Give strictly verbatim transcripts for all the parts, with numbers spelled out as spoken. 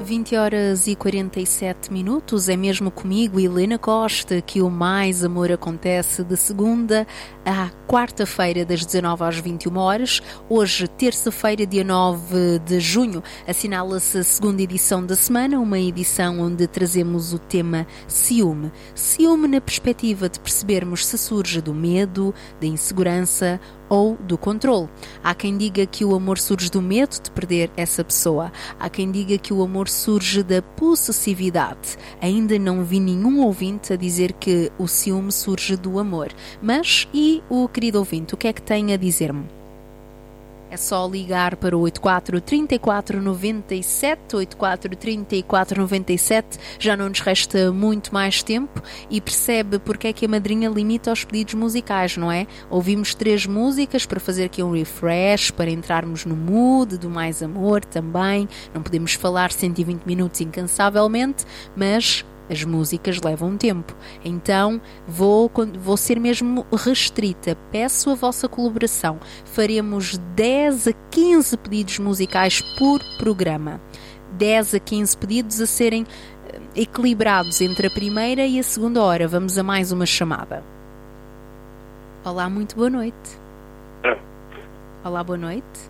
vinte horas e quarenta e sete minutos, é mesmo comigo, Helena Costa, que o Mais Amor acontece de segunda à quarta-feira, das dezanove às vinte e uma horas. Hoje, terça-feira, dia nove de junho, assinala-se a segunda edição da semana, uma edição onde trazemos o tema ciúme. Ciúme na perspectiva de percebermos se surge do medo, da insegurança ou do controle. Há quem diga que o amor surge do medo de perder essa pessoa. Há quem diga que o amor surge da possessividade. Ainda não vi nenhum ouvinte a dizer que o ciúme surge do amor. Mas, e o querido ouvinte, o que é que tem a dizer-me? É só ligar para o oito quatro, três quatro nove sete, oito quatro, três quatro nove sete. Já não nos resta muito mais tempo e percebe porque é que a madrinha limita os pedidos musicais, não é? Ouvimos três músicas para fazer aqui um refresh, para entrarmos no mood do Mais Amor também. Não podemos falar cento e vinte minutos incansavelmente, mas as músicas levam tempo, então vou, vou ser mesmo restrita. Peço a vossa colaboração. Faremos dez a quinze pedidos musicais por programa. dez a quinze pedidos a serem equilibrados entre a primeira e a segunda hora. Vamos a mais uma chamada. Olá, muito boa noite. Olá, boa noite.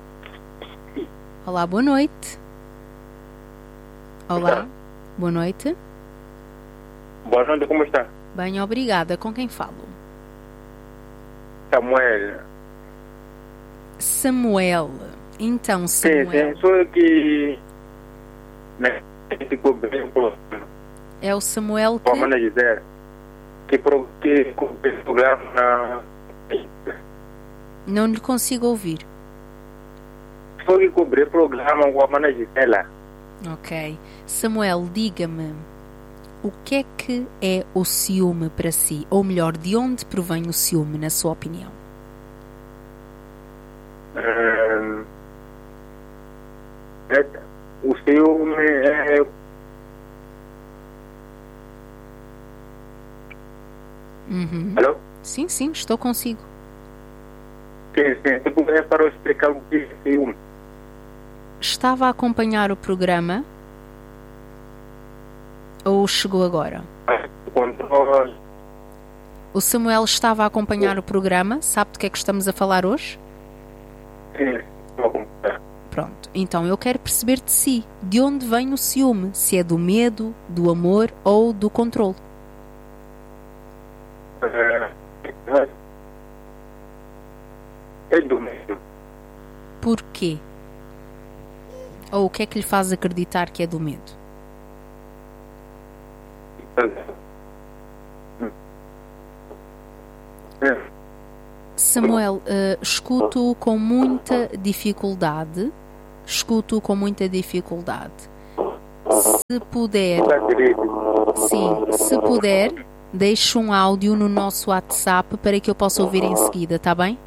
Olá, boa noite. Olá, boa noite. Boa noite, como está? Bem, obrigada. Com quem falo? Samuel. Samuel. Então, Samuel... Sim, sim, sou que... Né, é o Samuel que... Como dizer, que que o programa na... Não lhe consigo ouvir. Sou que cobrir o programa com a Gisela. Ok. Samuel, diga-me, o que é que é o ciúme para si? Ou melhor, de onde provém o ciúme, na sua opinião? Hum, é, o ciúme é... Uhum. Alô? Sim, sim, estou consigo. Sim, sim. Se puder para eu explicar o que é ciúme. Estava a acompanhar o programa... ou chegou agora? O Samuel estava a acompanhar o programa. Sabe de que é que estamos a falar hoje? Sim, estou a acompanhar. Pronto, então eu quero perceber de si. De onde vem o ciúme? Se é do medo, do amor ou do controle? É do medo. Porquê? Ou o que é que lhe faz acreditar que é do medo? Samuel, uh, escuto com muita dificuldade. Escuto com muita dificuldade. Se puder, sim, se puder, deixe um áudio no nosso WhatsApp para que eu possa ouvir em seguida, está bem?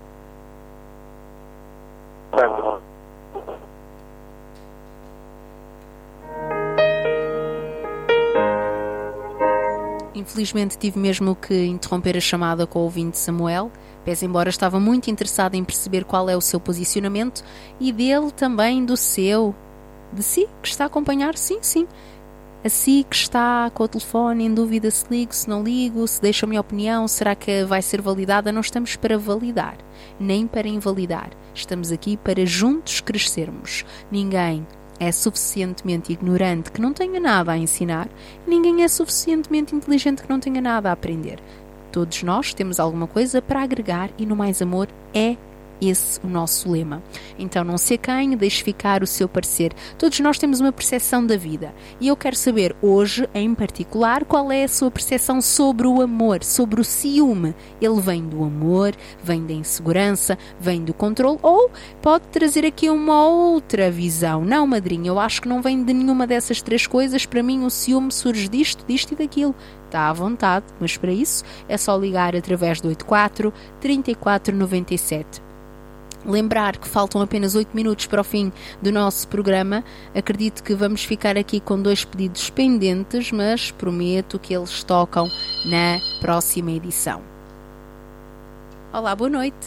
Infelizmente tive mesmo que interromper a chamada com o ouvinte Samuel, pese embora estava muito interessado em perceber qual é o seu posicionamento e dele também do seu, de si, que está a acompanhar, sim, sim, a si que está com o telefone em dúvida se ligo, se não ligo, se deixo a minha opinião, será que vai ser validada? Não estamos para validar, nem para invalidar, estamos aqui para juntos crescermos. Ninguém é suficientemente ignorante que não tenha nada a ensinar, ninguém é suficientemente inteligente que não tenha nada a aprender. Todos nós temos alguma coisa para agregar e no Mais Amor é esse o nosso lema. Então não se acanhe, deixe ficar o seu parecer. Todos nós temos uma percepção da vida e eu quero saber hoje, em particular, qual é a sua percepção sobre o amor, sobre o ciúme. Ele vem do amor, vem da insegurança, vem do controle ou pode trazer aqui uma outra visão. Não, madrinha, eu acho que não vem de nenhuma dessas três coisas. Para mim o ciúme surge disto, disto e daquilo. Está à vontade, mas para isso é só ligar através do oito quatro, três quatro nove sete. Lembrar que faltam apenas oito minutos para o fim do nosso programa. Acredito que vamos ficar aqui com dois pedidos pendentes, mas prometo que eles tocam na próxima edição. Olá, boa noite.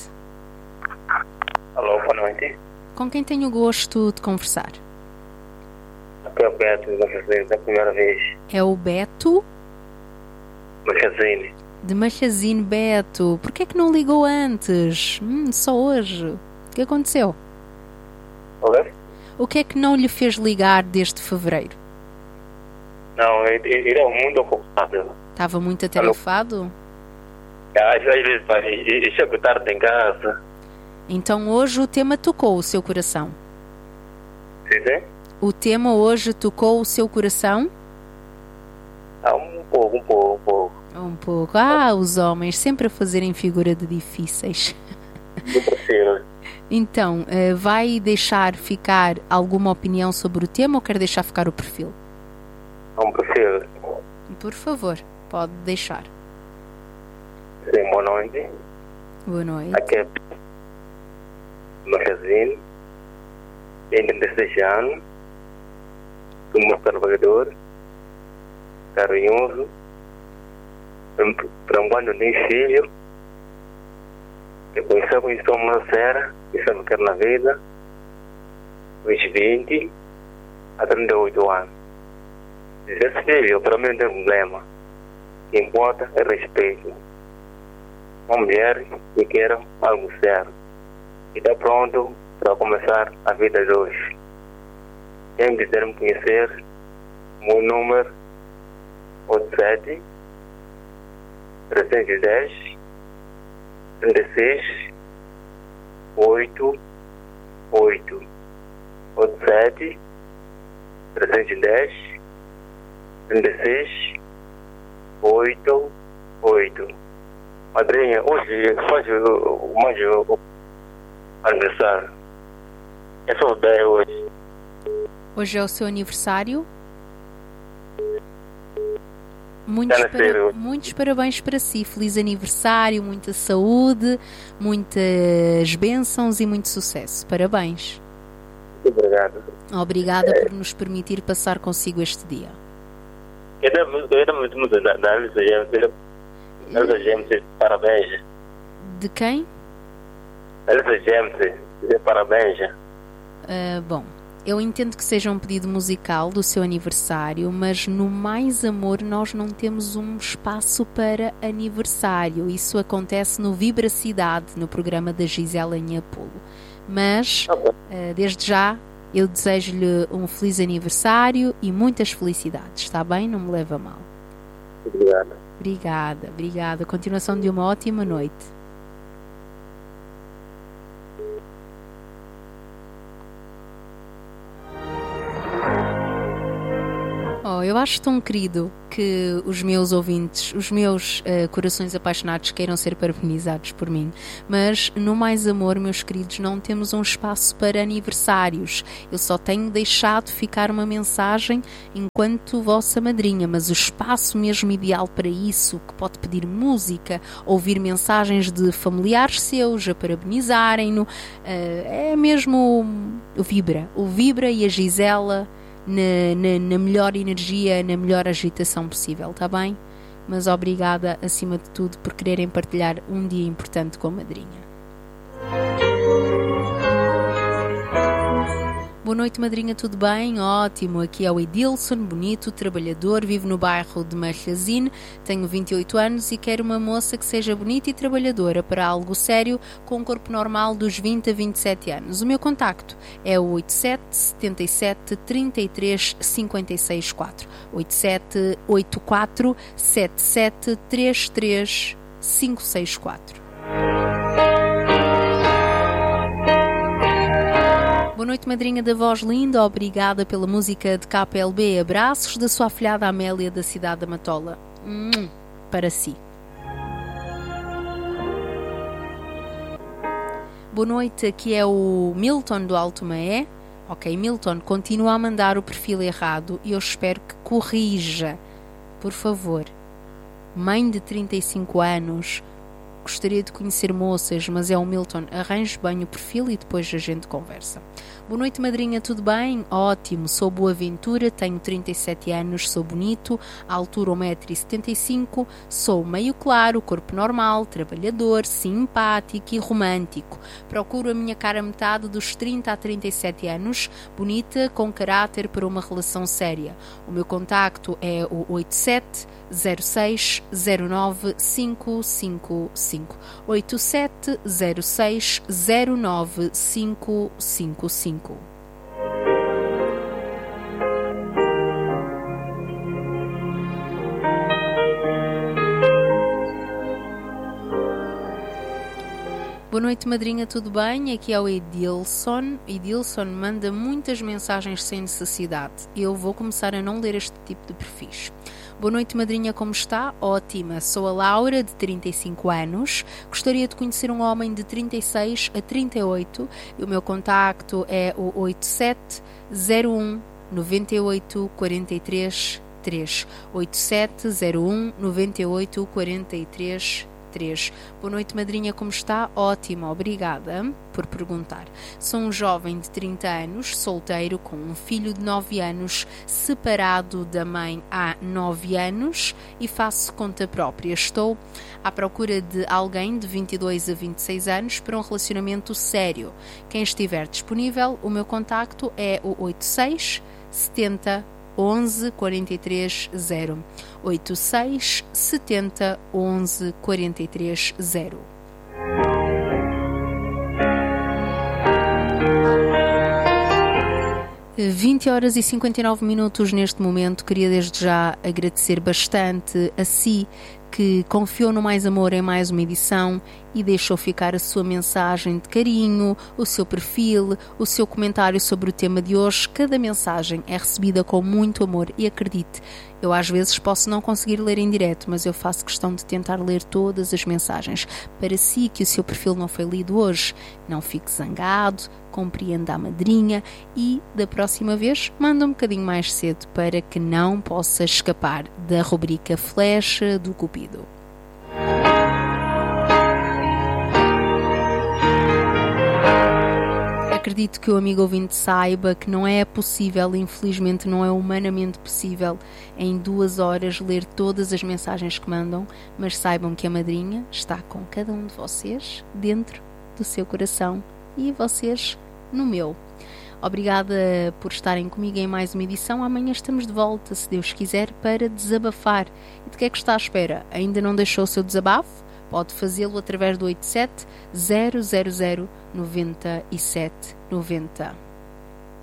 Alô, boa noite. Com quem tenho o gosto de conversar? Ok, é o Beto de Machazine, da primeira vez. É o Beto Machazine. de Machazine. Beto, por que é que não ligou antes? Hum, só hoje. O que aconteceu? Olha? O que é que não lhe fez ligar desde fevereiro? Não, ele, ele é muito ocupado. Estava muito atarefado? Às vezes vai, e chego tarde em casa. Então hoje o tema tocou o seu coração. Sim, sim? O tema hoje tocou o seu coração? Ah, um pouco, um pouco, um pouco. Um pouco. Ah, os homens sempre a fazerem figura de difíceis. Eu prefiro. Então, vai deixar ficar alguma opinião sobre o tema ou quer deixar ficar o perfil? Não prefiro. Por favor, pode deixar. Sim, boa noite. Boa noite. Aqui é Machazine. Tenho dezesseis anos. Sou um trabalhador. Carinhoso. Para quando nem filho. Eu conheci, conheci uma séria. Que sabe que era na vida. Dos vinte a trinta e oito anos. Esse filho, para mim não tem problema. O que importa é respeito. Uma mulher que queira algo sério. E está pronto para começar a vida de hoje. Quem quiser me conhecer, meu número oito sete, trezentos e dez, trinta e seis, oito oito. oito sete, trezentos e dez, trinta e seis, oito oito. Madrinha, hoje faz o mais o aniversário. É só dez hoje. Hoje é o seu aniversário? Muitos, para, muitos parabéns para si. Feliz aniversário, muita saúde, muitas bênçãos e muito sucesso. Parabéns. Muito obrigado. Obrigada é. por nos permitir passar consigo este dia. Eu era muito muito da Elsa James. Elsa James, parabéns. De quem? Elsa James, parabéns. Uh, bom, eu entendo que seja um pedido musical do seu aniversário, mas no Mais Amor nós não temos um espaço para aniversário. Isso acontece no Vibracidade, no programa da Gisela em Apolo. Mas, okay. uh, desde já, eu desejo-lhe um feliz aniversário e muitas felicidades, está bem? Não me leva a mal. Obrigada. Obrigada, obrigada. Continuação de uma ótima noite. Oh, eu acho tão querido que os meus ouvintes, os meus uh, corações apaixonados queiram ser parabenizados por mim, mas no Mais Amor, meus queridos, não temos um espaço para aniversários. Eu só tenho deixado ficar uma mensagem enquanto vossa madrinha, mas o espaço mesmo ideal para isso, que pode pedir música, ouvir mensagens de familiares seus a parabenizarem-no, uh, é mesmo o Vibra, o Vibra e a Gisela Na, na, na melhor energia, na melhor agitação possível, está bem? Mas obrigada, acima de tudo, por quererem partilhar um dia importante com a madrinha. Boa noite, madrinha, tudo bem? Ótimo, aqui é o Edilson, bonito, trabalhador, vivo no bairro de Machazine, tenho vinte e oito anos e quero uma moça que seja bonita e trabalhadora para algo sério, com um corpo normal dos vinte a vinte e sete anos. O meu contacto é o oito sete, sete sete, três três, cinco seis quatro, oito sete oito quatro, sete sete três três, cinco seis quatro. Boa noite, madrinha da voz linda, obrigada pela música de K P L B. Abraços da sua afilhada Amélia da cidade da Matola. Hum, para si. Boa noite, aqui é o Milton do Alto Maé. Ok, Milton, continua a mandar o perfil errado e eu espero que corrija. Por favor. Mãe de trinta e cinco anos, gostaria de conhecer moças, mas é o Milton. Arranjo bem o perfil e depois a gente conversa. Boa noite, madrinha, tudo bem? Ótimo, sou Boaventura, tenho trinta e sete anos, sou bonito, altura um metro e setenta e cinco, sou meio claro, corpo normal, trabalhador, simpático e romântico. Procuro a minha cara metade dos trinta a trinta e sete anos, bonita, com caráter para uma relação séria. O meu contacto é o oito sete zero seis zero nove cinco cinco cinco. oito sete zero seis zero nove cinco cinco cinco. Boa noite, madrinha, tudo bem? Aqui é o Edilson. Edilson manda muitas mensagens sem necessidade. Eu vou começar a não ler este tipo de perfis. Boa noite, madrinha, como está? Ótima. Sou a Laura, de trinta e cinco anos. Gostaria de conhecer um homem de trinta e seis a trinta e oito. E o meu contacto é o oito sete zero um nove oito quatro três três. oito sete zero um nove oito quatro três três. Boa noite, madrinha, como está? Ótima, obrigada por perguntar. Sou um jovem de trinta anos, solteiro, com um filho de nove anos, separado da mãe há nove anos e faço conta própria. Estou à procura de alguém de vinte e dois a vinte e seis anos para um relacionamento sério. Quem estiver disponível, o meu contacto é o oito seis setenta onze quarenta e três zero. oito seis setenta onze quarenta e três zero. vinte horas e cinquenta e nove minutos neste momento. Queria desde já agradecer bastante a si que confiou no Mais Amor em mais uma edição e deixou ficar a sua mensagem de carinho, o seu perfil, o seu comentário sobre o tema de hoje. Cada mensagem é recebida com muito amor e acredite, eu às vezes posso não conseguir ler em direto, mas eu faço questão de tentar ler todas as mensagens. Para si que o seu perfil não foi lido hoje, não fique zangado, compreenda a madrinha e da próxima vez manda um bocadinho mais cedo para que não possa escapar da rubrica Flecha do Cupido. Acredito que o amigo ouvinte saiba que não é possível, infelizmente não é humanamente possível, em duas horas ler todas as mensagens que mandam, mas saibam que a madrinha está com cada um de vocês dentro do seu coração e vocês no meu. Obrigada por estarem comigo em mais uma edição. Amanhã estamos de volta, se Deus quiser, para desabafar. E de que é que está à espera? Ainda não deixou o seu desabafo? Pode fazê-lo através do oito sete zero zero zero nove sete nove zero.